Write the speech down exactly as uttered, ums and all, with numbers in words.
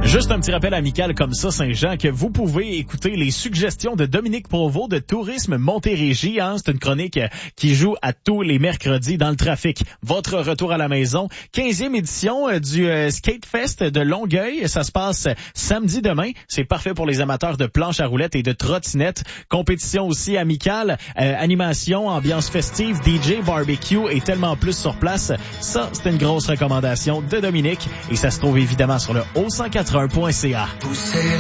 Juste un petit rappel amical comme ça, Saint-Jean, que vous pouvez écouter les suggestions de Dominique Provost de Tourisme Montérégie. Hein? C'est une chronique qui joue à tous les mercredis dans le trafic. Votre retour à la maison. quinzième édition du euh, Skate Fest de Longueuil. Ça se passe samedi demain. C'est parfait pour les amateurs de planches à roulettes et de trottinettes. Compétition aussi amicale, euh, animation, ambiance festive, D J, barbecue et tellement plus sur place. Ça, c'est une grosse recommandation de Dominique et ça se trouve évidemment sur le o cent quatre-un point c a.